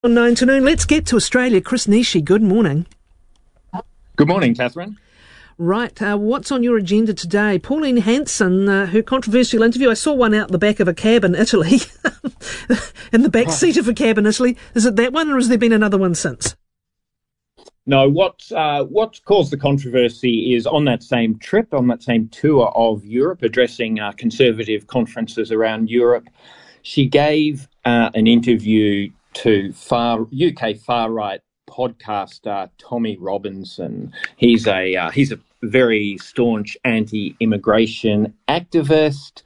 On 9 to noon, let's get to Australia. Chris Nishi, good morning. Good morning, Catherine. Right, what's on your agenda today? Pauline Hanson, her controversial interview. I saw one out the back of a cab in Italy, in the back seat of a cab in Italy. Is it that one, or has there been another one since? No, what's caused the controversy is on that same trip, on that same tour of Europe, addressing conservative conferences around Europe, she gave an interview to UK far-right podcaster Tommy Robinson. He's a very staunch anti-immigration activist.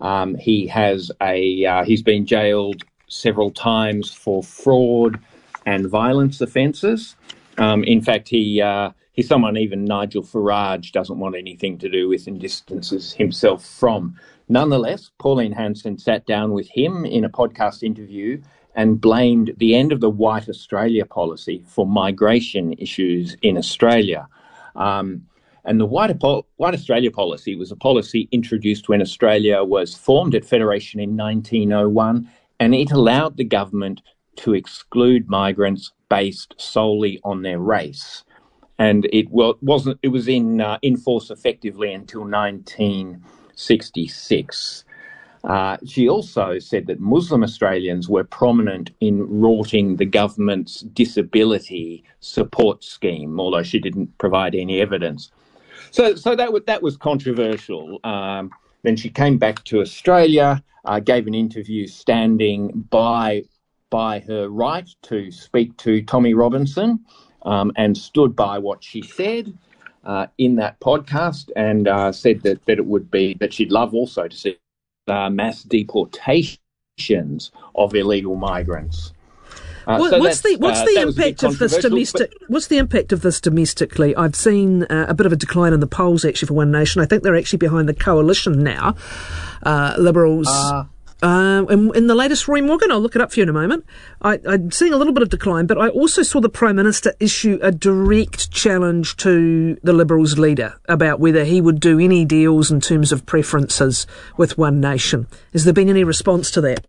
He's been jailed several times for fraud and violence offences. In fact, he's someone even Nigel Farage doesn't want anything to do with and distances himself from. Nonetheless, Pauline Hanson sat down with him in a podcast interview and blamed the end of the White Australia policy for migration issues in Australia. And the White Australia policy was a policy introduced when Australia was formed at Federation in 1901, and it allowed the government to exclude migrants based solely on their race. And it was in force effectively until 1966. She also said that Muslim Australians were prominent in rorting the government's disability support scheme, although she didn't provide any evidence. So that was controversial. Then she came back to Australia, gave an interview standing by her right to speak to Tommy Robinson, and stood by what she said in that podcast, and said that she'd love also to see mass deportations of illegal migrants. What's the impact of this domestically? I've seen a bit of a decline in the polls actually for One Nation. I think they're actually behind the coalition now, Liberals. In the latest Roy Morgan, I'll look it up for you in a moment. I'm seeing a little bit of decline, but I also saw the Prime Minister issue a direct challenge to the Liberals leader about whether he would do any deals in terms of preferences with One Nation. Has there been any response to that?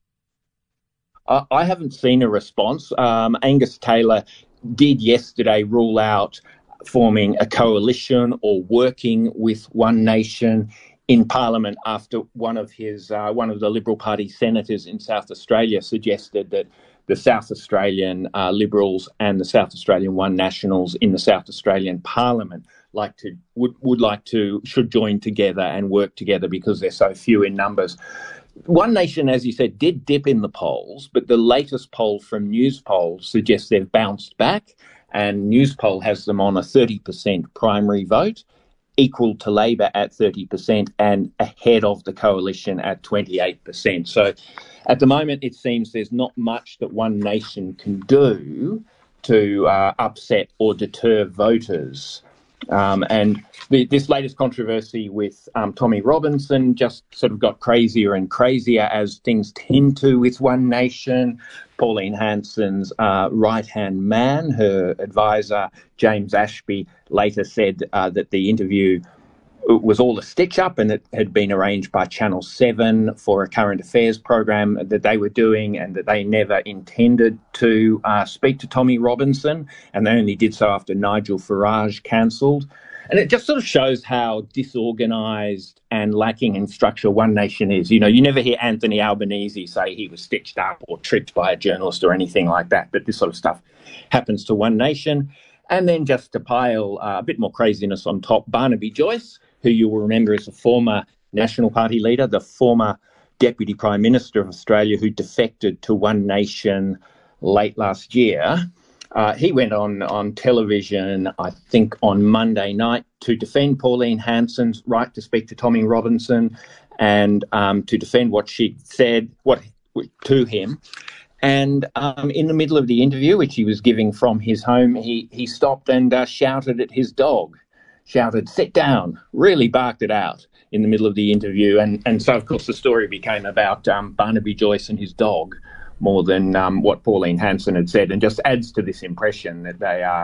I haven't seen a response. Angus Taylor did yesterday rule out forming a coalition or working with One Nation in Parliament after one of the Liberal Party senators in South Australia suggested that the South Australian Liberals and the South Australian One Nationals in the South Australian Parliament should join together and work together because they're so few in numbers. One Nation, as you said, did dip in the polls, but the latest poll from Newspoll suggests they've bounced back, and Newspoll has them on a 30% primary vote, equal to Labor at 30% and ahead of the coalition at 28%. So at the moment, it seems there's not much that One Nation can do to upset or deter voters. And this latest controversy with Tommy Robinson just sort of got crazier and crazier, as things tend to with One Nation. Pauline Hanson's right-hand man, her advisor, James Ashby, later said that the interview was all a stitch-up and it had been arranged by Channel 7 for a current affairs program that they were doing, and that they never intended to speak to Tommy Robinson, and they only did so after Nigel Farage cancelled. And it just sort of shows how disorganised and lacking in structure One Nation is. You know, you never hear Anthony Albanese say he was stitched up or tricked by a journalist or anything like that, but this sort of stuff happens to One Nation. And then just to pile a bit more craziness on top, Barnaby Joyce, who you will remember is a former National Party leader, the former Deputy Prime Minister of Australia who defected to One Nation late last year. He went on television, I think on Monday night, to defend Pauline Hanson's right to speak to Tommy Robinson and to defend what she'd said to him. And in the middle of the interview, which he was giving from his home, he stopped and shouted at his dog. Shouted, "Sit down," really barked it out in the middle of the interview. And so, of course, the story became about Barnaby Joyce and his dog more than what Pauline Hanson had said, and just adds to this impression that they are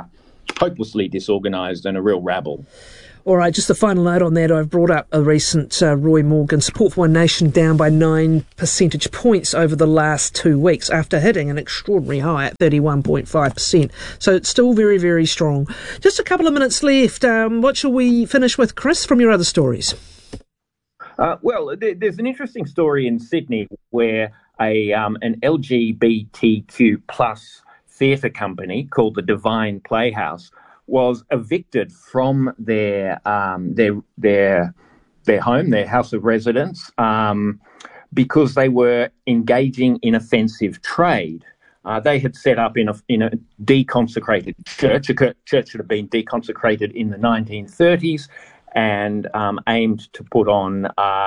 hopelessly disorganised and a real rabble. All right, just a final note on that. I've brought up a recent Roy Morgan support for One Nation down by 9 percentage points over the last 2 weeks after hitting an extraordinary high at 31.5%. So it's still very, very strong. Just a couple of minutes left. What shall we finish with, Chris, from your other stories? Well, there's an interesting story in Sydney where an LGBTQ plus theatre company called the Divine Playhouse was evicted from their home, their house of residence, because they were engaging in offensive trade. They had set up in a deconsecrated church. A church should have been deconsecrated in the 1930s, and aimed to put on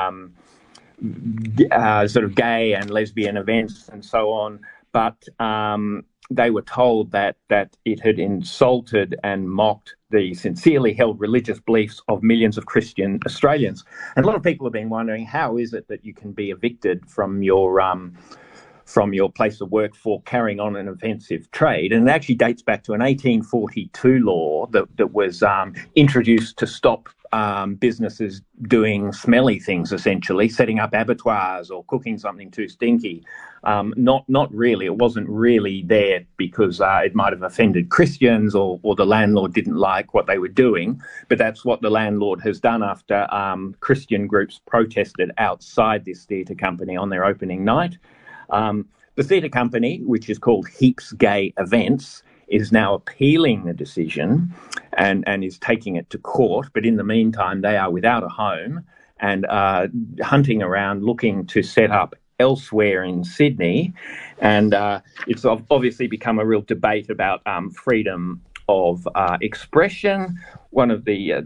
sort of gay and lesbian events and so on, but they were told that it had insulted and mocked the sincerely held religious beliefs of millions of Christian Australians. And a lot of people have been wondering, how is it that you can be evicted from your place of work for carrying on an offensive trade? And it actually dates back to an 1842 law that was introduced to stop businesses doing smelly things, essentially, setting up abattoirs or cooking something too stinky. Not really. It wasn't really there because it might have offended Christians or the landlord didn't like what they were doing. But that's what the landlord has done after Christian groups protested outside this theatre company on their opening night. The theatre company, which is called Heaps Gay Events, is now appealing the decision and is taking it to court. But in the meantime, they are without a home and hunting around looking to set up elsewhere in Sydney. And it's obviously become a real debate about freedom of expression. One of the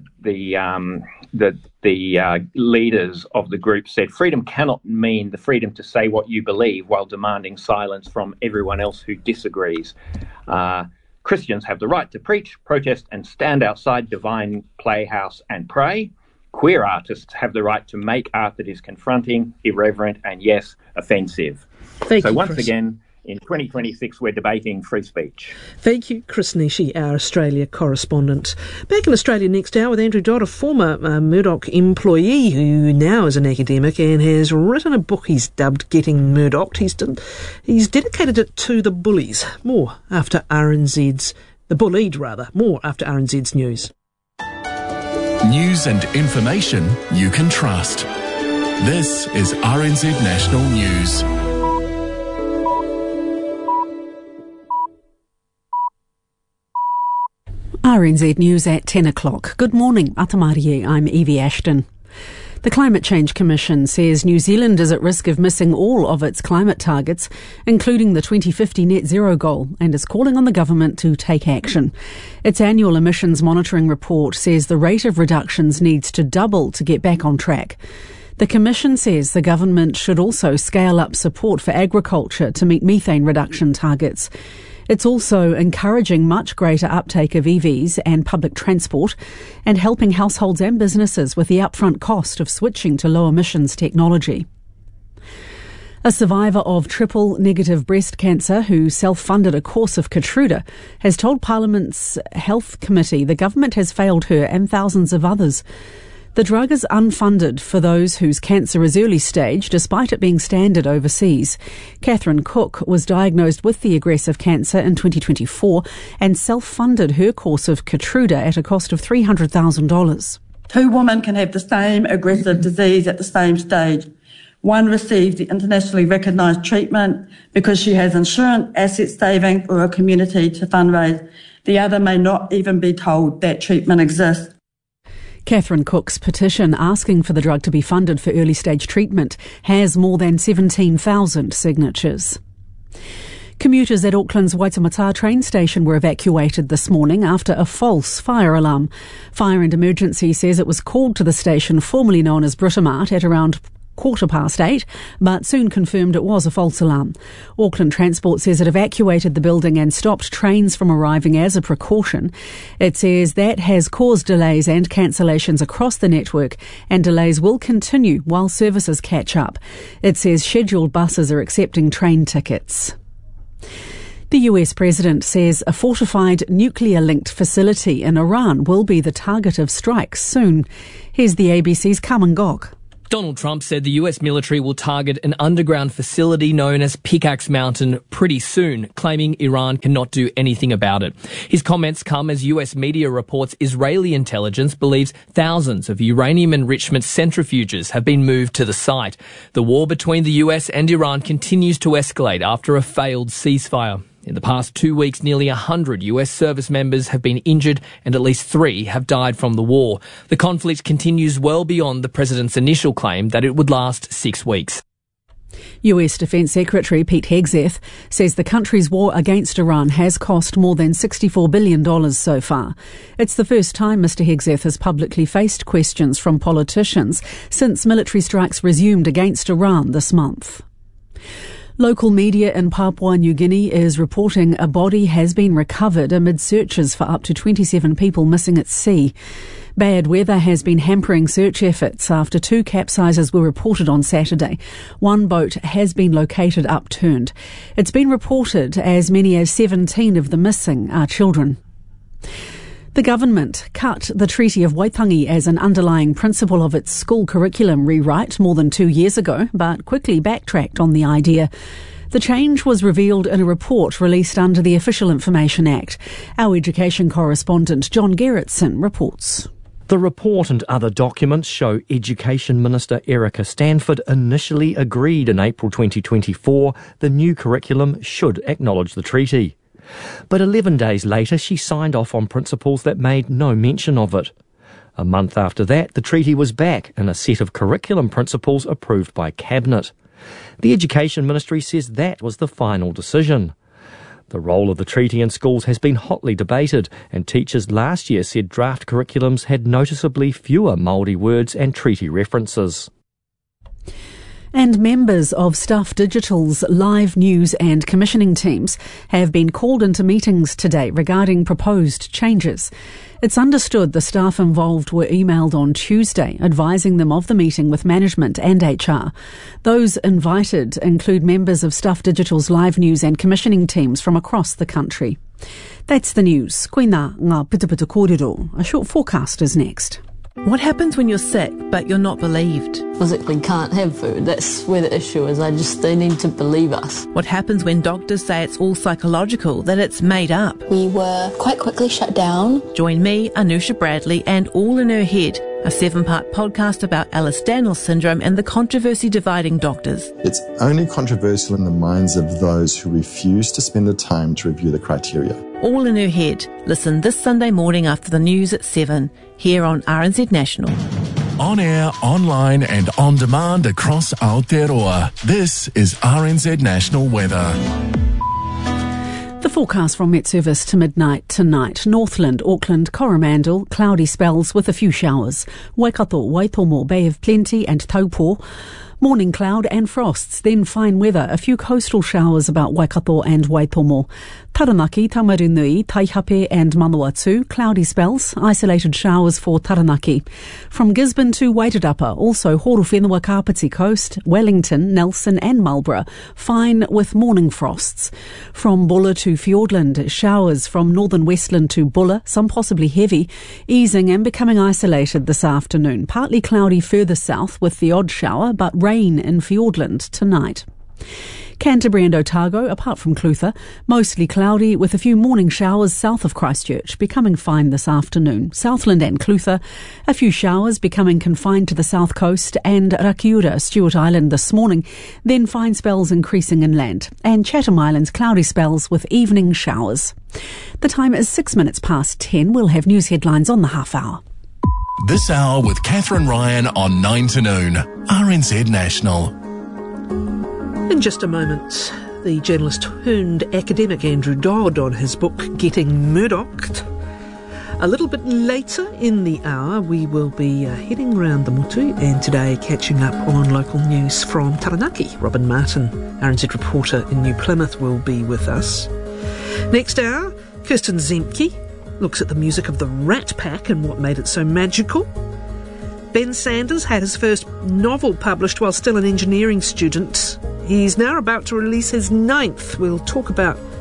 leaders of the group said, freedom cannot mean the freedom to say what you believe while demanding silence from everyone else who disagrees. Christians have the right to preach, protest and stand outside Divine Playhouse and pray. Queer artists have the right to make art that is confronting, irreverent and, yes, offensive. Thank you, once Chris. Again, in 2026, we're debating free speech. Thank you, Chris Nishi, our Australia correspondent. Back in Australia next hour with Andrew Dodd, a former Murdoch employee who now is an academic and has written a book he's dubbed Getting Murdocked. He's dedicated it to the bullies. More after RNZ's news. News and information you can trust. This is RNZ National News. RNZ News at 10 o'clock. Good morning, Atamarie. I'm Evie Ashton. The Climate Change Commission says New Zealand is at risk of missing all of its climate targets, including the 2050 net zero goal, and is calling on the government to take action. Its annual emissions monitoring report says the rate of reductions needs to double to get back on track. The Commission says the government should also scale up support for agriculture to meet methane reduction targets. It's also encouraging much greater uptake of EVs and public transport and helping households and businesses with the upfront cost of switching to low emissions technology. A survivor of triple-negative breast cancer who self-funded a course of Keytruda has told Parliament's Health Committee the government has failed her and thousands of others. The drug is unfunded for those whose cancer is early stage, despite it being standard overseas. Catherine Cook was diagnosed with the aggressive cancer in 2024 and self-funded her course of Keytruda at a cost of $300,000. Two women can have the same aggressive disease at the same stage. One receives the internationally recognised treatment because she has insurance, asset saving or a community to fundraise. The other may not even be told that treatment exists. Catherine Cook's petition asking for the drug to be funded for early-stage treatment has more than 17,000 signatures. Commuters at Auckland's Waitemata train station were evacuated this morning after a false fire alarm. Fire and Emergency says it was called to the station formerly known as Britomart at around 8:15, but soon confirmed it was a false alarm. Auckland Transport says it evacuated the building and stopped trains from arriving as a precaution. It says that has caused delays and cancellations across the network, and delays will continue while services catch up. It says scheduled buses are accepting train tickets. The US president says a fortified nuclear-linked facility in Iran will be the target of strikes soon. Here's the ABC's Carmen Gog. Donald Trump said the US military will target an underground facility known as Pickaxe Mountain pretty soon, claiming Iran cannot do anything about it. His comments come as US media reports Israeli intelligence believes thousands of uranium enrichment centrifuges have been moved to the site. The war between the US and Iran continues to escalate after a failed ceasefire. In the past 2 weeks, nearly 100 US service members have been injured and at least 3 have died from the war. The conflict continues well beyond the president's initial claim that it would last 6 weeks. US Defence Secretary Pete Hegseth says the country's war against Iran has cost more than $64 billion so far. It's the first time Mr Hegseth has publicly faced questions from politicians since military strikes resumed against Iran this month. Local media in Papua New Guinea is reporting a body has been recovered amid searches for up to 27 people missing at sea. Bad weather has been hampering search efforts after 2 capsizes were reported on Saturday. 1 boat has been located upturned. It's been reported as many as 17 of the missing are children. The government cut the Treaty of Waitangi as an underlying principle of its school curriculum rewrite more than 2 years ago, but quickly backtracked on the idea. The change was revealed in a report released under the Official Information Act. Our education correspondent John Gerritsen reports. The report and other documents show Education Minister Erica Stanford initially agreed in April 2024 the new curriculum should acknowledge the treaty. But 11 days later, she signed off on principles that made no mention of it. A month after that, the treaty was back in a set of curriculum principles approved by Cabinet. The Education Ministry says that was the final decision. The role of the treaty in schools has been hotly debated, and teachers last year said draft curriculums had noticeably fewer Māori words and treaty references. And members of Stuff Digital's live news and commissioning teams have been called into meetings today regarding proposed changes. It's understood the staff involved were emailed on Tuesday advising them of the meeting with management and HR. Those invited include members of Stuff Digital's live news and commissioning teams from across the country. That's the news. Koina ngā pitupitu kōrero. A short forecast is next. What happens when you're sick but you're not believed? Physically can't have food. That's where the issue is. They need to believe us. What happens when doctors say it's all psychological, that it's made up? We were quite quickly shut down. Join me, Anusha Bradley, and All in Her Head, a 7-part podcast about Ehlers-Danlos syndrome and the controversy dividing doctors. It's only controversial in the minds of those who refuse to spend the time to review the criteria. All in Her Head. Listen this Sunday morning after the news at 7, here on RNZ National. On air, online and on demand across Aotearoa. This is RNZ National Weather. The forecast from Met Service to midnight tonight. Northland, Auckland, Coromandel, cloudy spells with a few showers. Waikato, Waitomo, Bay of Plenty and Taupo. Morning cloud and frosts, then fine weather. A few coastal showers about Waikato and Waitomo. Taranaki, Taumarunui, Taihape and Manawatu, cloudy spells, isolated showers for Taranaki. From Gisborne to Wairarapa, also Horowhenua Kapiti Coast, Wellington, Nelson and Marlborough, fine with morning frosts. From Bulla to Fiordland, showers from northern Westland to Bulla, some possibly heavy, easing and becoming isolated this afternoon. Partly cloudy further south with the odd shower, but rain in Fiordland tonight. Canterbury and Otago, apart from Clutha, mostly cloudy with a few morning showers south of Christchurch, becoming fine this afternoon. Southland and Clutha, a few showers becoming confined to the south coast, and Rakiura, Stewart Island this morning, then fine spells increasing inland. And Chatham Islands, cloudy spells with evening showers. The time is 6 minutes past 10. We'll have news headlines on the half hour. This hour with Catherine Ryan on 9 to noon. RNZ National. In just a moment, the journalist turned academic Andrew Dodd on his book Getting Murdocked. A little bit later in the hour, we will be heading round the Motu and today catching up on local news from Taranaki. Robin Martin, RNZ reporter in New Plymouth, will be with us. Next hour, Kirsten Zemke looks at the music of the Rat Pack and what made it so magical. Ben Sanders had his first novel published while still an engineering student. He's now about to release his 9th. We'll talk about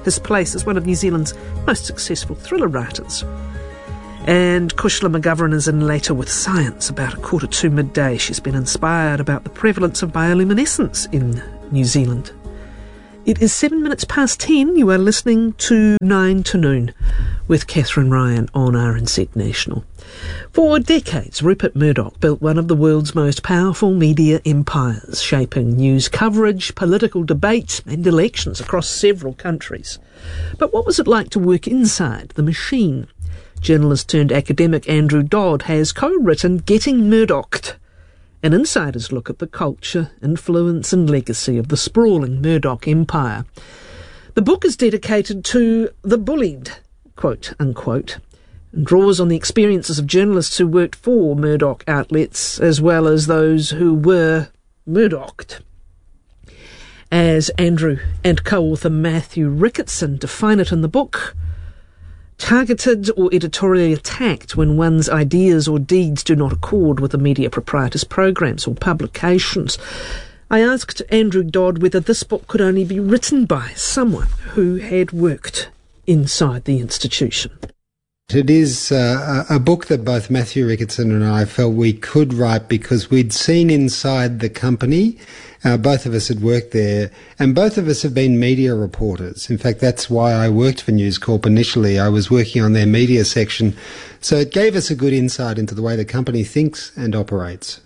his place as one of New Zealand's most successful thriller writers. And Kushla McGovern is in later with Science about 1:45 midday. She's been inspired about the prevalence of bioluminescence in New Zealand. It is 7 minutes past 10. You are listening to 9 to Noon with Catherine Ryan on RNZ National. For decades, Rupert Murdoch built one of the world's most powerful media empires, shaping news coverage, political debate and elections across several countries. But what was it like to work inside the machine? Journalist turned academic Andrew Dodd has co-written Getting Murdoched, an insider's look at the culture, influence and legacy of the sprawling Murdoch empire. The book is dedicated to the bullied, quote unquote, and draws on the experiences of journalists who worked for Murdoch outlets as well as those who were Murdoched. As Andrew and co-author Matthew Ricketson define it in the book, targeted or editorially attacked when one's ideas or deeds do not accord with the media proprietor's programs or publications. I asked Andrew Dodd whether this book could only be written by someone who had worked inside the institution. It is a book that both Matthew Ricketson and I felt we could write because we'd seen inside the company. Both of us had worked there, and both of us have been media reporters. In fact, that's why I worked for News Corp initially. I was working on their media section, so it gave us a good insight into the way the company thinks and operates.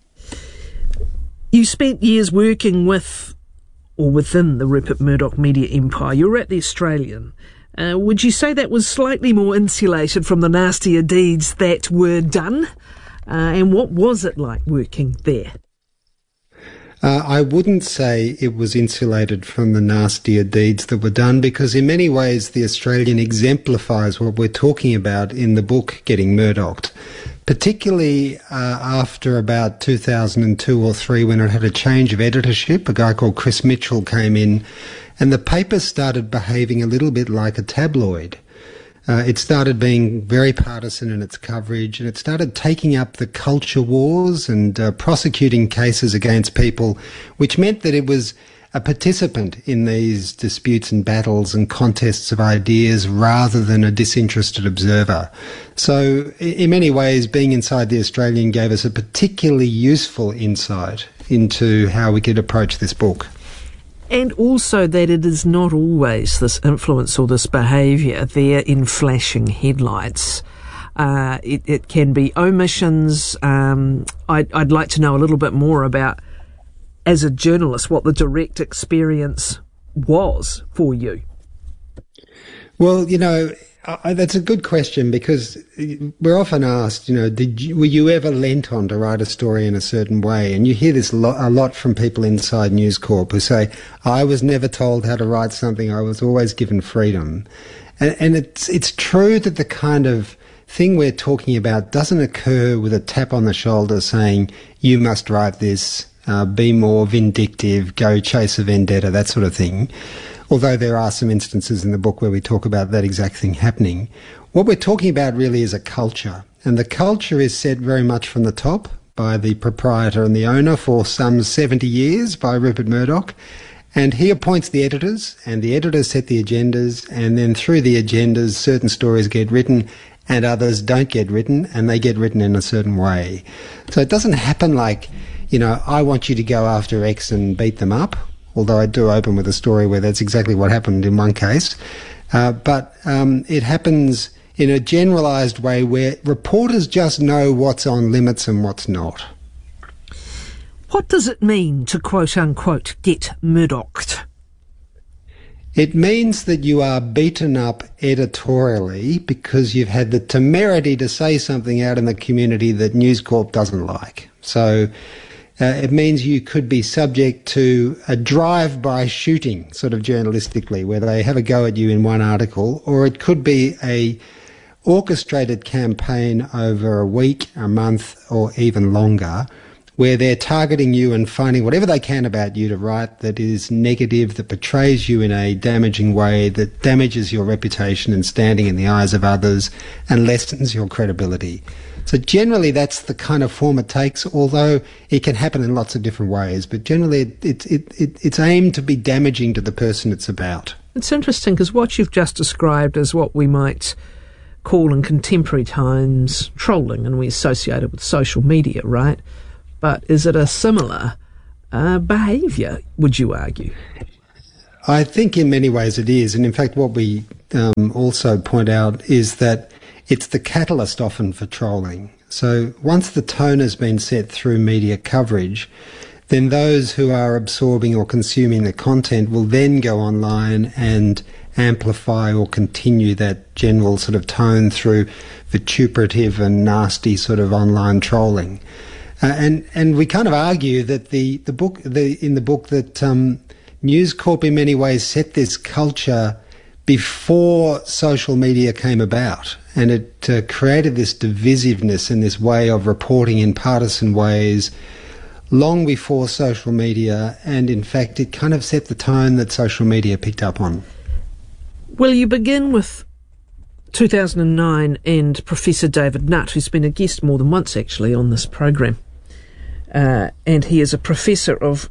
You spent years working with, or within, the Rupert Murdoch media empire. You were at The Australian. Would you say that was slightly more insulated from the nastier deeds that were done? And what was it like working there? I wouldn't say it was insulated from the nastier deeds that were done, because in many ways The Australian exemplifies what we're talking about in the book Getting Murdoched, particularly after about 2002 or 3 when it had a change of editorship. A guy called Chris Mitchell came in and the paper started behaving a little bit like a tabloid. It started being very partisan in its coverage, and it started taking up the culture wars and prosecuting cases against people, which meant that it was a participant in these disputes and battles and contests of ideas rather than a disinterested observer. So in many ways, being inside The Australian gave us a particularly useful insight into how we could approach this book. And also that it is not always this influence or this behaviour there in flashing headlights. It can be omissions. I'd like to know a little bit more about, as a journalist, what the direct experience was for you. Well, that's a good question, because we're often asked, were you ever lent on to write a story in a certain way? And you hear this a lot from people inside News Corp who say, I was never told how to write something, I was always given freedom. And it's true that the kind of thing we're talking about doesn't occur with a tap on the shoulder saying, you must write this, be more vindictive, go chase a vendetta, that sort of thing. Although there are some instances in the book where we talk about that exact thing happening. What we're talking about really is a culture. And the culture is set very much from the top by the proprietor and the owner for some 70 years, by Rupert Murdoch. And he appoints the editors, and the editors set the agendas, and then through the agendas, certain stories get written and others don't get written, and they get written in a certain way. So it doesn't happen like, I want you to go after X and beat them up. Although I do open with a story where that's exactly what happened in one case. But it happens in a generalised way where reporters just know what's on limits and what's not. What does it mean to, quote-unquote, get Murdoched? It means that you are beaten up editorially because you've had the temerity to say something out in the community that News Corp doesn't like. So it means you could be subject to a drive-by shooting, sort of journalistically, where they have a go at you in one article, or it could be a orchestrated campaign over a week, a month, or even longer, where they're targeting you and finding whatever they can about you to write that is negative, that portrays you in a damaging way, that damages your reputation and standing in the eyes of others, and lessens your credibility. So generally that's the kind of form it takes, although it can happen in lots of different ways. But generally it's aimed to be damaging to the person it's about. It's interesting because what you've just described is what we might call in contemporary times trolling, and we associate it with social media, right? But is it a similar behaviour, would you argue? I think in many ways it is. And in fact, what we also point out is that it's the catalyst often for trolling. So once the tone has been set through media coverage, then those who are absorbing or consuming the content will then go online and amplify or continue that general sort of tone through vituperative and nasty sort of online trolling. And we kind of argue that in the book that News Corp in many ways set this culture before social media came about, and it created this divisiveness and this way of reporting in partisan ways long before social media, and in fact it kind of set the tone that social media picked up on. Well, you begin with 2009 and Professor David Nutt, who's been a guest more than once actually on this program. And he is a professor of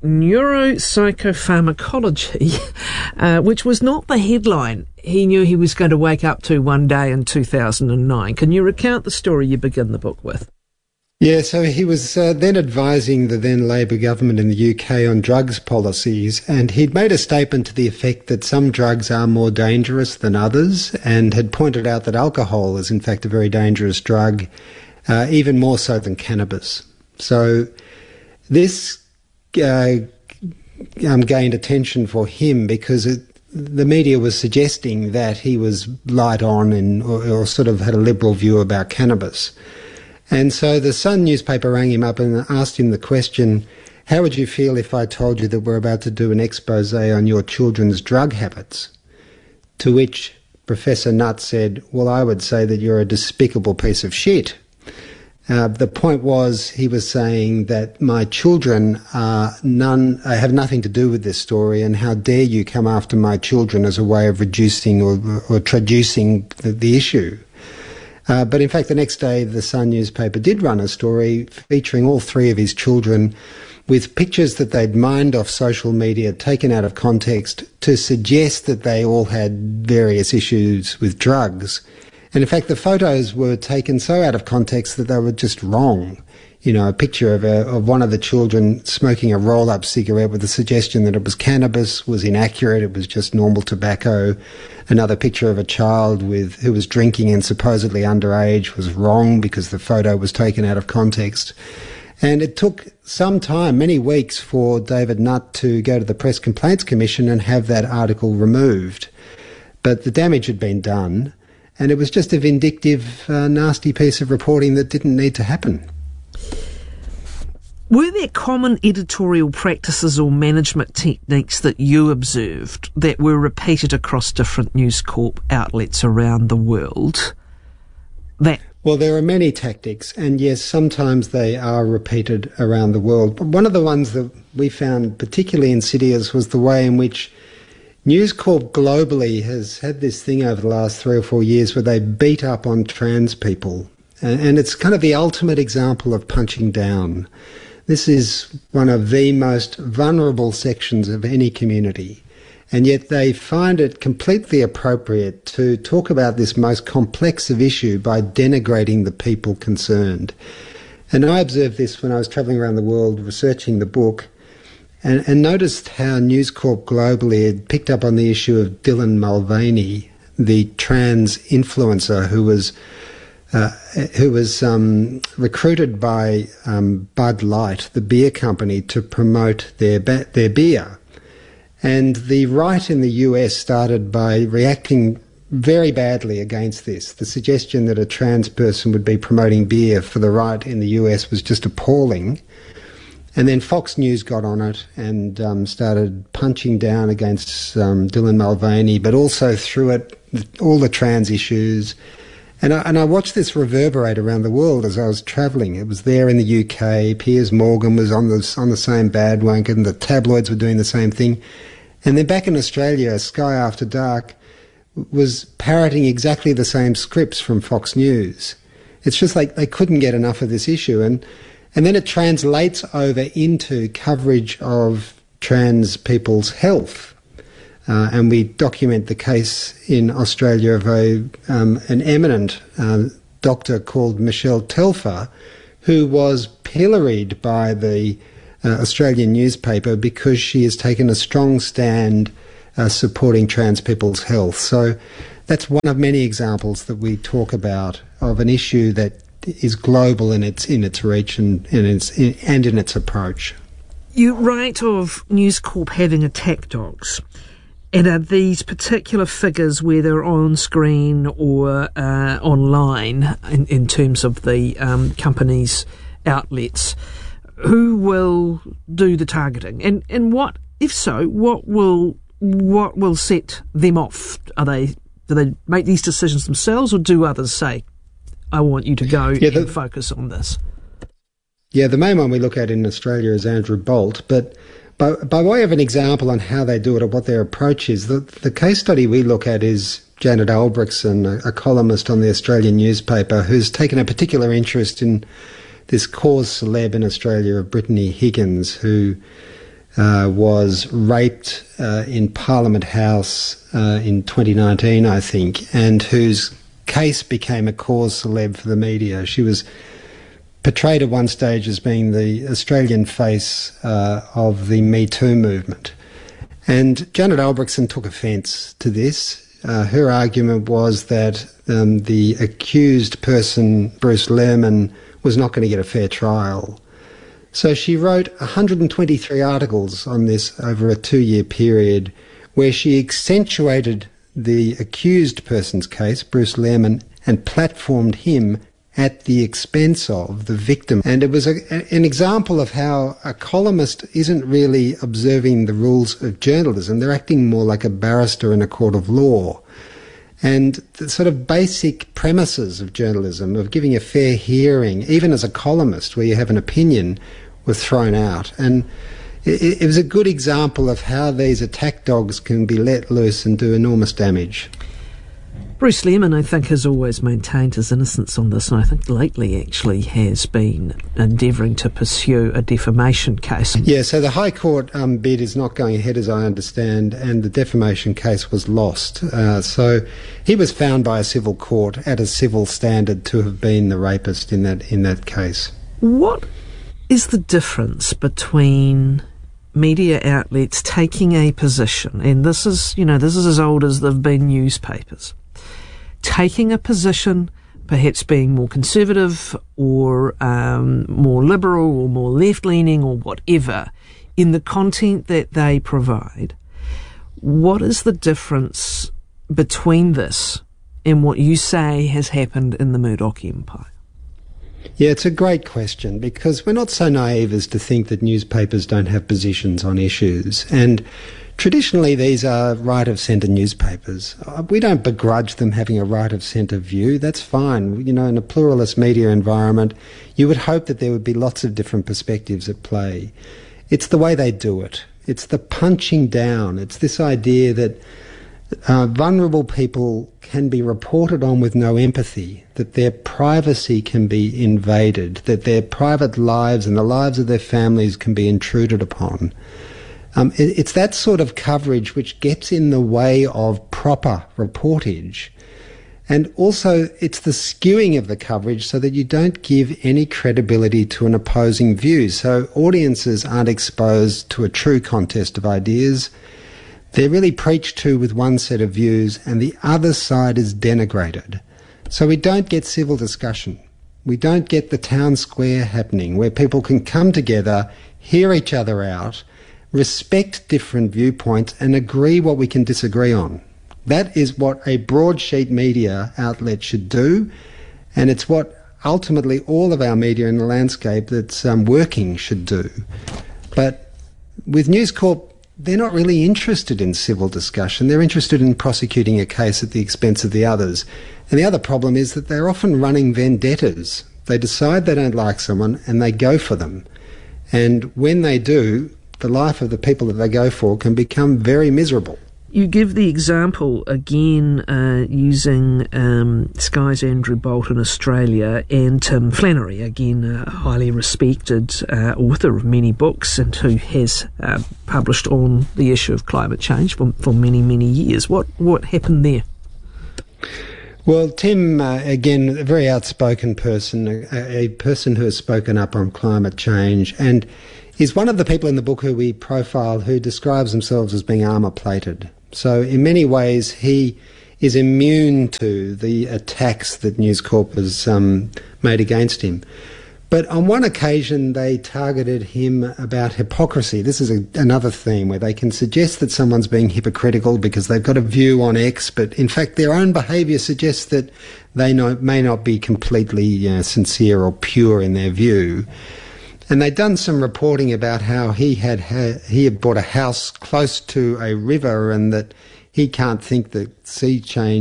neuropsychopharmacology, which was not the headline he knew he was going to wake up to one day in 2009. Can you recount the story you begin the book with? Yeah, so he was then advising the then Labour government in the UK on drugs policies, and he'd made a statement to the effect that some drugs are more dangerous than others, and had pointed out that alcohol is in fact a very dangerous drug, even more so than cannabis. So this gained attention for him because the media was suggesting that he was light on or sort of had a liberal view about cannabis. And so the Sun newspaper rang him up and asked him the question, how would you feel if I told you that we're about to do an expose on your children's drug habits? To which Professor Nutt said, well, I would say that you're a despicable piece of shit. The point was, he was saying that my children have nothing to do with this story, and how dare you come after my children as a way of reducing or traducing the issue. But in fact, the next day, the Sun newspaper did run a story featuring all three of his children with pictures that they'd mined off social media, taken out of context, to suggest that they all had various issues with drugs. And in fact, the photos were taken so out of context that they were just wrong. You know, a picture of one of the children smoking a roll-up cigarette with the suggestion that it was cannabis was inaccurate, it was just normal tobacco. Another picture of a child who was drinking and supposedly underage was wrong because the photo was taken out of context. And it took some time, many weeks, for David Nutt to go to the Press Complaints Commission and have that article removed. But the damage had been done, and it was just a vindictive, nasty piece of reporting that didn't need to happen. Were there common editorial practices or management techniques that you observed that were repeated across different News Corp outlets around the world? Well, there are many tactics, and yes, sometimes they are repeated around the world. But one of the ones that we found particularly insidious was the way in which News Corp globally has had this thing over the last 3 or 4 years where they beat up on trans people. And it's kind of the ultimate example of punching down. This is one of the most vulnerable sections of any community, and yet they find it completely appropriate to talk about this most complex of issue by denigrating the people concerned. And I observed this when I was travelling around the world researching the book, and noticed how News Corp globally had picked up on the issue of Dylan Mulvaney, the trans influencer who was recruited by Bud Light, the beer company, to promote their beer. And the right in the US started by reacting very badly against this. The suggestion that a trans person would be promoting beer for the right in the US was just appalling. And then Fox News got on it and started punching down against Dylan Mulvaney, but also threw at all the trans issues. And I watched this reverberate around the world as I was travelling. It was there in the UK. Piers Morgan was on the same bandwagon. The tabloids were doing the same thing. And then back in Australia, Sky After Dark was parroting exactly the same scripts from Fox News. It's just like they couldn't get enough of this issue. And then it translates over into coverage of trans people's health. and we document the case in Australia of an eminent doctor called Michelle Telfer, who was pilloried by the Australian newspaper because she has taken a strong stand supporting trans people's health. So that's one of many examples that we talk about of an issue that is global in its reach and in its approach. You write of News Corp having attack dogs. And are these particular figures, whether on screen or online, in terms of the company's outlets, who will do the targeting? And what, if so, what will set them off? Do they make these decisions themselves, or do others say, I want you to go and focus on this? Yeah, the main one we look at in Australia is Andrew Bolt, but by way of an example on how they do it or what their approach is, the case study we look at is Janet Albrechtsen, a columnist on the Australian newspaper, who's taken a particular interest in this cause celeb in Australia of Brittany Higgins, who was raped in Parliament House in 2019, I think, and whose case became a cause celeb for the media. She was portrayed at one stage as being the Australian face of the Me Too movement. And Janet Albrechtsen took offence to this. Her argument was that the accused person, Bruce Lehrmann, was not going to get a fair trial. So she wrote 123 articles on this over a 2-year period where she accentuated the accused person's case, Bruce Lehrmann, and platformed him at the expense of the victim. And it was an example of how a columnist isn't really observing the rules of journalism. They're acting more like a barrister in a court of law. And the sort of basic premises of journalism, of giving a fair hearing, even as a columnist where you have an opinion, were thrown out. And it was a good example of how these attack dogs can be let loose and do enormous damage. Bruce Lehrmann, I think, has always maintained his innocence on this, and I think lately actually has been endeavouring to pursue a defamation case. Yeah, so the High Court bid is not going ahead, as I understand, and the defamation case was lost. So he was found by a civil court at a civil standard to have been the rapist in that case. What is the difference between media outlets taking a position, and this is as old as they've been newspapers, taking a position, perhaps being more conservative or more liberal or more left-leaning or whatever, in the content that they provide? What is the difference between this and what you say has happened in the Murdoch empire? Yeah, it's a great question, because we're not so naive as to think that newspapers don't have positions on issues. And traditionally, these are right-of-centre newspapers. We don't begrudge them having a right-of-centre view. That's fine. You know, in a pluralist media environment, you would hope that there would be lots of different perspectives at play. It's the way they do it. It's the punching down. It's this idea that vulnerable people can be reported on with no empathy, that their privacy can be invaded, that their private lives and the lives of their families can be intruded upon. It's that sort of coverage which gets in the way of proper reportage. And also, it's the skewing of the coverage so that you don't give any credibility to an opposing view. So audiences aren't exposed to a true contest of ideas. They're really preached to with one set of views, and the other side is denigrated. So we don't get civil discussion. We don't get the town square happening where people can come together, hear each other out, respect different viewpoints, and agree what we can disagree on. That is what a broadsheet media outlet should do, and it's what ultimately all of our media in the landscape that's working should do. But with News Corp, they're not really interested in civil discussion. They're interested in prosecuting a case at the expense of the others. And the other problem is that they're often running vendettas. They decide they don't like someone and they go for them. And when they do, the life of the people that they go for can become very miserable. You give the example again using Sky's Andrew Bolt in Australia and Tim Flannery, again a highly respected author of many books and who has published on the issue of climate change for many, many years. What happened there? Well, Tim, again, a very outspoken person, a person who has spoken up on climate change, and is one of the people in the book who we profile who describes themselves as being armour-plated. So in many ways, he is immune to the attacks that News Corp has made against him. But on one occasion, they targeted him about hypocrisy. This is another theme where they can suggest that someone's being hypocritical because they've got a view on X, but in fact their own behaviour suggests that they may not be completely sincere or pure in their view. And they'd done some reporting about how he had bought a house close to a river and that he can't think that sea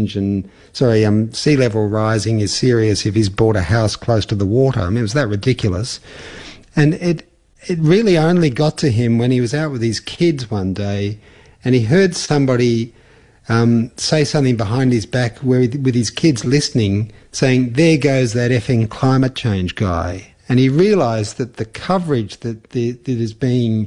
level rising is serious if he's bought a house close to the water. I mean, it was that ridiculous. And it really only got to him when he was out with his kids one day and he heard somebody say something behind his back with his kids listening, saying, "There goes that effing climate change guy." And he realised that the coverage that is being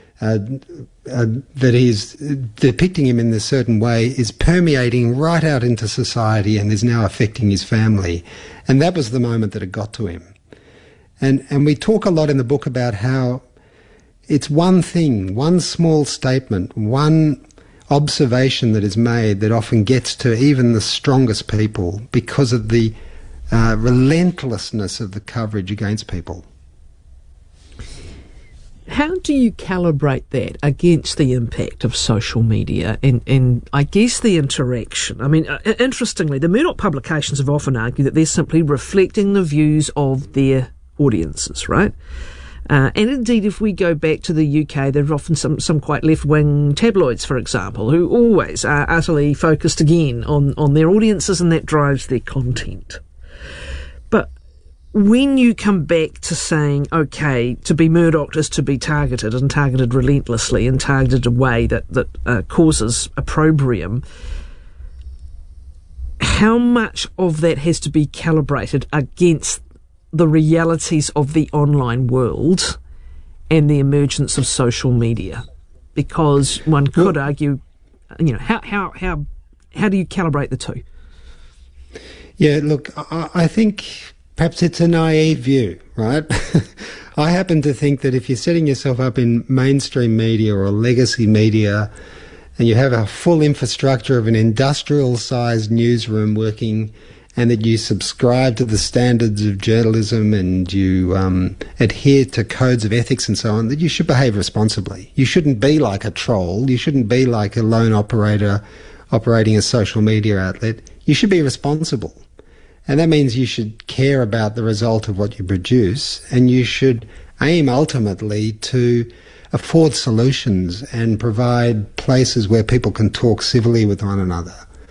that is depicting him in this certain way is permeating right out into society and is now affecting his family. And that was the moment that it got to him. And we talk a lot in the book about how it's one thing, one small statement, one observation that is made that often gets to even the strongest people because of the relentlessness of the coverage against people. How do you calibrate that against the impact of social media and I guess the interaction? I mean, interestingly, the Murdoch publications have often argued that they're simply reflecting the views of their audiences, right? And indeed, if we go back to the UK, there are often some quite left-wing tabloids, for example, who always are utterly focused again on their audiences, and that drives their content. But when you come back to saying, okay, to be Murdoch is to be targeted and targeted relentlessly and targeted in a way that causes opprobrium, how much of that has to be calibrated against the realities of the online world and the emergence of social media? Because one could argue, how do you calibrate the two? Yeah, look, I think perhaps it's a naive view, right? I happen to think that if you're setting yourself up in mainstream media or legacy media and you have a full infrastructure of an industrial-sized newsroom working and that you subscribe to the standards of journalism and you adhere to codes of ethics and so on, that you should behave responsibly. You shouldn't be like a troll. You shouldn't be like a lone operator operating a social media outlet. You should be responsible. And that means you should care about the result of what you produce, and you should aim ultimately to afford solutions and provide places where people can talk civilly with one another.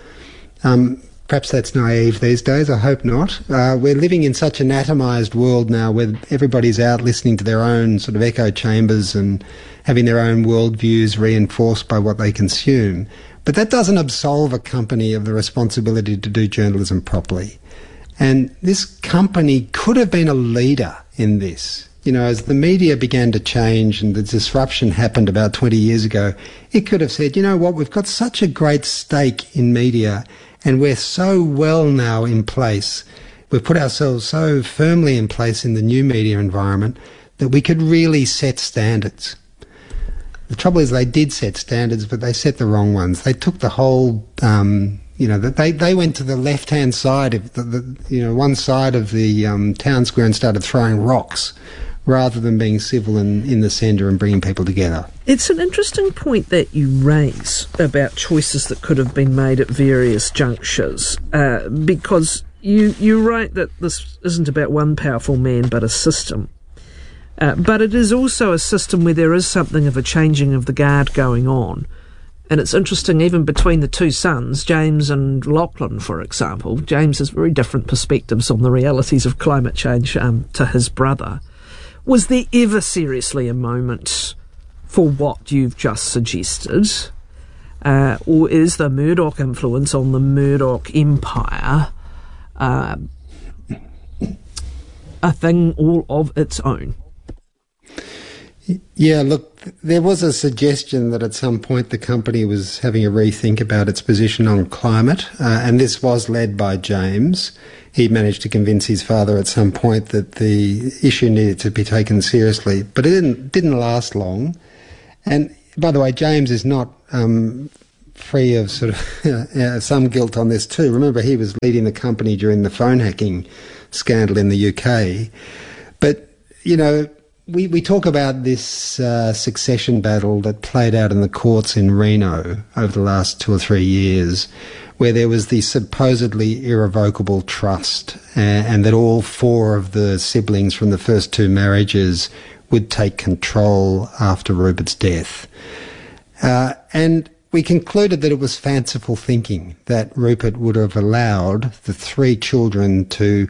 Perhaps that's naive these days, I hope not. We're living in such an atomised world now where everybody's out listening to their own sort of echo chambers and having their own worldviews reinforced by what they consume. But that doesn't absolve a company of the responsibility to do journalism properly. And this company could have been a leader in this. You know, as the media began to change and the disruption happened about 20 years ago, it could have said, you know what, we've got such a great stake in media and we're so well now in place, we've put ourselves so firmly in place in the new media environment that we could really set standards. The trouble is they did set standards, but they set the wrong ones. They took the whole... they went to the left-hand side of one side of the town square and started throwing rocks rather than being civil and in the centre and bringing people together. It's an interesting point that you raise about choices that could have been made at various junctures, because you write that this isn't about one powerful man but a system. But it is also a system where there is something of a changing of the guard going on. And it's interesting, even between the two sons, James and Lachlan, for example. James has very different perspectives on the realities of climate change to his brother. Was there ever seriously a moment for what you've just suggested or is the Murdoch influence on the Murdoch empire a thing all of its own? Yeah, look, there was a suggestion that at some point the company was having a rethink about its position on climate, and this was led by James. He managed to convince his father at some point that the issue needed to be taken seriously, but it didn't last long. And by the way, James is not free of sort of some guilt on this too. Remember, he was leading the company during the phone hacking scandal in the UK. But, you know, we talk about this succession battle that played out in the courts in Reno over the last 2 or 3 years, where there was the supposedly irrevocable trust, and that all 4 of the siblings from the first 2 marriages would take control after Rupert's death. And we concluded that it was fanciful thinking that Rupert would have allowed the 3 children to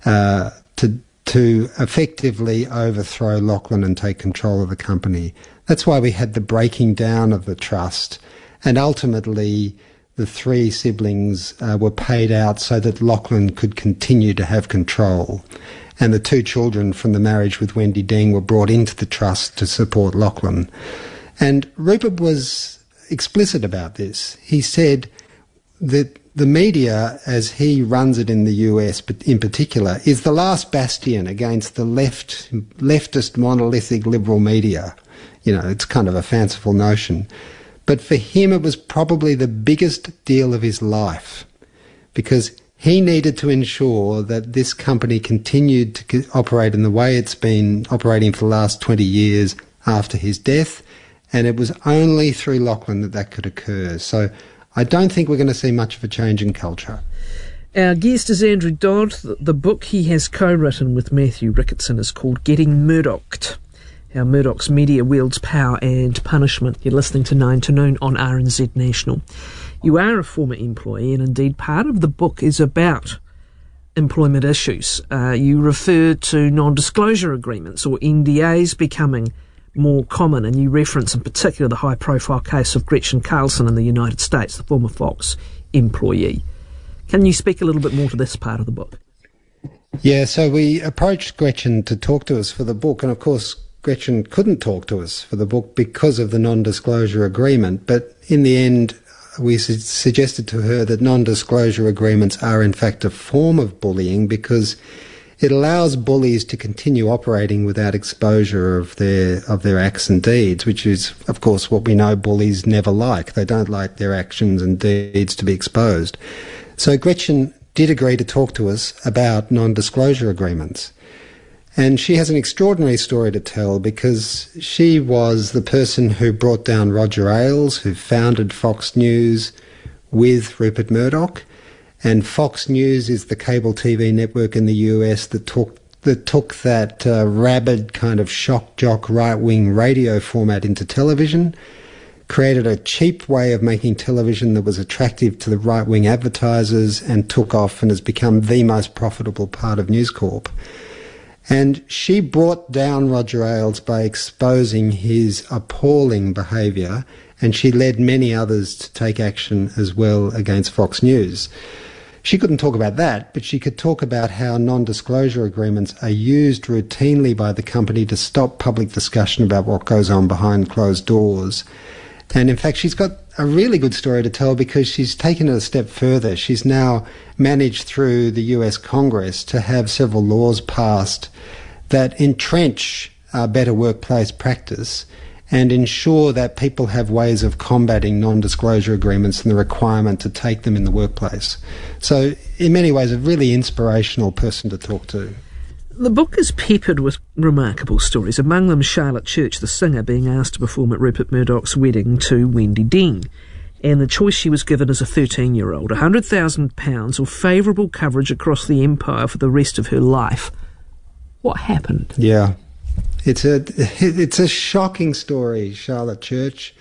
effectively overthrow Lachlan and take control of the company. That's why we had the breaking down of the trust, and ultimately the 3 siblings were paid out so that Lachlan could continue to have control. And the 2 children from the marriage with Wendy Deng were brought into the trust to support Lachlan. And Rupert was explicit about this. He said that the media, as he runs it in the US in particular, is the last bastion against the leftist monolithic liberal media. You know, it's kind of a fanciful notion. But for him, it was probably the biggest deal of his life, because he needed to ensure that this company continued to operate in the way it's been operating for the last 20 years after his death, and it was only through Lachlan that could occur. So I don't think we're going to see much of a change in culture. Our guest is Andrew Dodd. The book he has co-written with Matthew Ricketson is called Getting Murdocked: How Murdoch's Media Wields Power and Punishment. You're listening to 9 to Noon on RNZ National. You are a former employee, and indeed part of the book is about employment issues. You refer to non-disclosure agreements, or NDAs, becoming more common, and you reference in particular the high-profile case of Gretchen Carlson in the United States, the former Fox employee. Can you speak a little bit more to this part of the book? Yeah, so we approached Gretchen to talk to us for the book, and of course Gretchen couldn't talk to us for the book because of the non-disclosure agreement, but in the end we suggested to her that non-disclosure agreements are in fact a form of bullying, because it allows bullies to continue operating without exposure of their acts and deeds, which is, of course, what we know bullies never like. They don't like their actions and deeds to be exposed. So Gretchen did agree to talk to us about non-disclosure agreements. And she has an extraordinary story to tell, because she was the person who brought down Roger Ailes, who founded Fox News with Rupert Murdoch. And Fox News is the cable TV network in the US that took that rabid kind of shock jock right-wing radio format into television, created a cheap way of making television that was attractive to the right-wing advertisers, and took off and has become the most profitable part of News Corp. And she brought down Roger Ailes by exposing his appalling behaviour, and she led many others to take action as well against Fox News. She couldn't talk about that, but she could talk about how non-disclosure agreements are used routinely by the company to stop public discussion about what goes on behind closed doors. And in fact, she's got a really good story to tell, because she's taken it a step further. She's now managed through the US Congress to have several laws passed that entrench better workplace practice and ensure that people have ways of combating non-disclosure agreements and the requirement to take them in the workplace. So in many ways, a really inspirational person to talk to. The book is peppered with remarkable stories, among them Charlotte Church, the singer, being asked to perform at Rupert Murdoch's wedding to Wendy Deng, and the choice she was given as a 13-year-old, £100,000 or favourable coverage across the empire for the rest of her life. What happened? Yeah. It's a shocking story, Charlotte Church.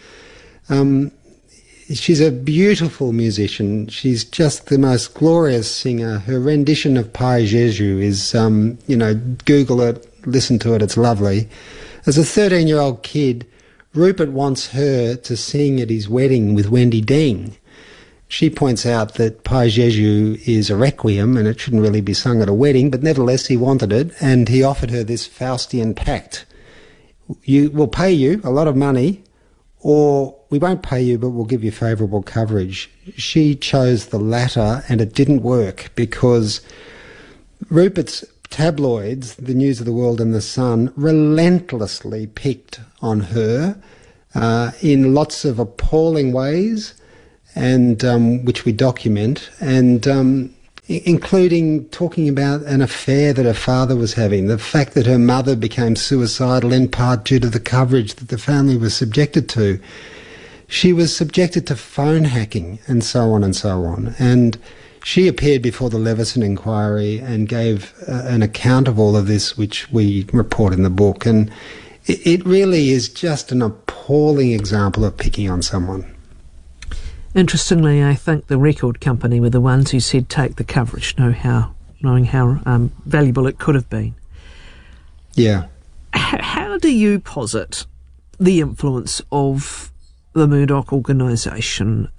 She's a beautiful musician. She's just the most glorious singer. Her rendition of Pai Jeju is, Google it, listen to it, it's lovely. As a 13-year-old kid, Rupert wants her to sing at his wedding with Wendy Ding. She points out that Pai Jeju is a requiem and it shouldn't really be sung at a wedding, but nevertheless he wanted it, and he offered her this Faustian pact. We'll pay you a lot of money, or we won't pay you, but we'll give you favourable coverage. She chose the latter, and it didn't work because Rupert's tabloids, the News of the World and the Sun, relentlessly picked on her in lots of appalling ways, and which we document, and including talking about an affair that her father was having, the fact that her mother became suicidal in part due to the coverage that the family was subjected to. She was subjected to phone hacking and so on and so on. And she appeared before the Leveson inquiry and gave an account of all of this, which we report in the book. And it really is just an appalling example of picking on someone. Interestingly, I think the record company were the ones who said take the coverage, knowing how valuable it could have been. Yeah. How do you posit the influence of the Murdoch organisation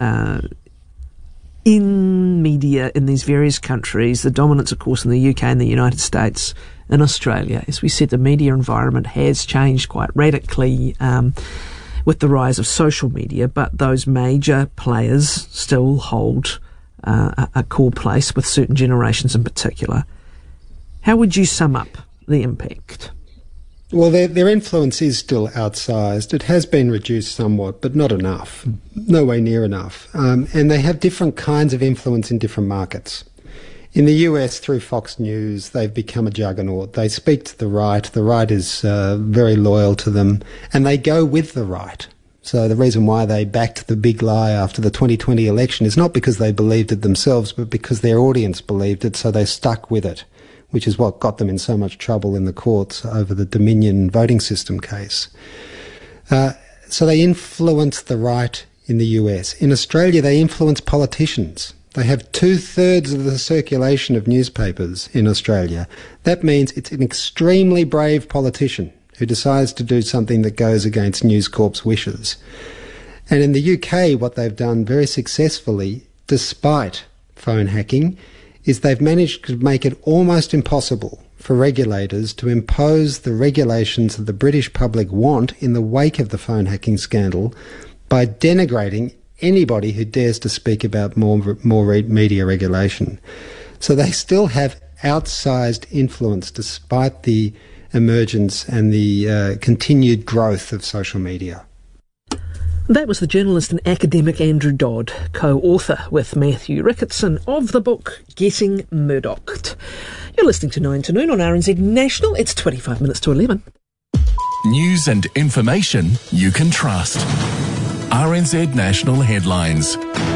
in media in these various countries, the dominance, of course, in the UK and the United States, in Australia? As we said, the media environment has changed quite radically with the rise of social media, but those major players still hold a core place with certain generations in particular. How would you sum up the impact? Well, their influence is still outsized. It has been reduced somewhat, but not enough. No way near enough. And they have different kinds of influence in different markets. In the US, through Fox News, they've become a juggernaut. They speak to the right. The right is very loyal to them, and they go with the right. So the reason why they backed the big lie after the 2020 election is not because they believed it themselves, but because their audience believed it, so they stuck with it, which is what got them in so much trouble in the courts over the Dominion voting system case. So they influence the right in the US. In Australia, they influence politicians. They have 2/3 of the circulation of newspapers in Australia. That means it's an extremely brave politician who decides to do something that goes against News Corp's wishes. And in the UK, what they've done very successfully, despite phone hacking, is they've managed to make it almost impossible for regulators to impose the regulations that the British public want in the wake of the phone hacking scandal by denigrating anybody who dares to speak about more media regulation. So they still have outsized influence despite the emergence and the continued growth of social media. That was the journalist and academic Andrew Dodd, co-author with Matthew Ricketson of the book Getting Murdocked. You're listening to 9 to Noon on RNZ National. It's 25 minutes to 11. News and information you can trust. RNZ National Headlines.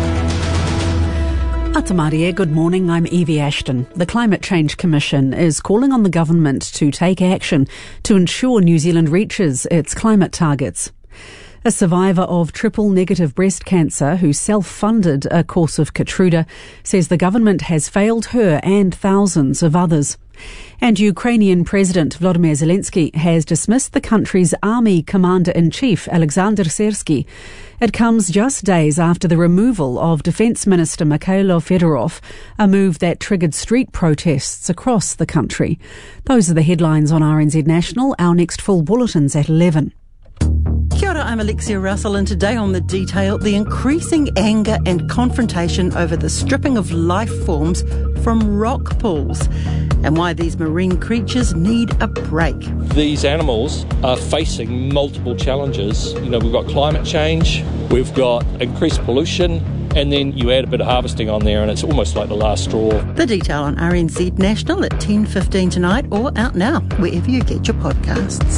Atamarie, good morning. I'm Evie Ashton. The Climate Change Commission is calling on the government to take action to ensure New Zealand reaches its climate targets. A survivor of triple-negative breast cancer who self-funded a course of Keytruda says the government has failed her and thousands of others. And Ukrainian President Volodymyr Zelensky has dismissed the country's army commander-in-chief, Alexander Syrsky. It comes just days after the removal of Defence Minister Mikhailo Fedorov, a move that triggered street protests across the country. Those are the headlines on RNZ National. Our next full bulletin's at 11. Kia ora, I'm Alexia Russell, and today on The Detail, the increasing anger and confrontation over the stripping of life forms from rock pools and why these marine creatures need a break. These animals are facing multiple challenges. You know, we've got climate change, we've got increased pollution, and then you add a bit of harvesting on there and it's almost like the last straw. The Detail on RNZ National at 10:15 tonight, or out now, wherever you get your podcasts.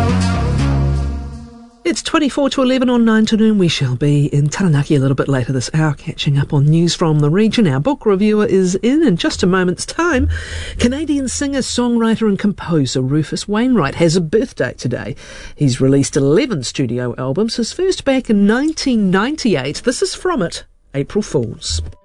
It's 24 to 11 on 9 to Noon. We shall be in Taranaki a little bit later this hour, catching up on news from the region. Our book reviewer is in just a moment's time. Canadian singer, songwriter and composer Rufus Wainwright has a birthday today. He's released 11 studio albums, his first back in 1998. This is from it, April Fools.